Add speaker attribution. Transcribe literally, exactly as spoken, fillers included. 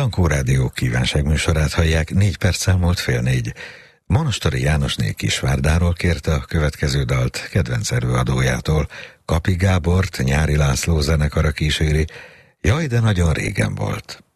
Speaker 1: Ankó Rádió kívánságműsorát hallják, négy perc elmúlt fél négy. Monostori Jánosné Kisvárdáról kérte a következő dalt kedvenc előadójától. Kapi Gábort Nyári László zenekara kíséri, Jaj, de nagyon régen volt.